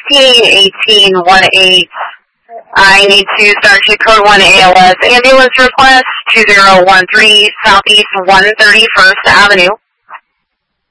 151818. I need to start to code 1 ALS ambulance request 2013 Southeast 131st Avenue.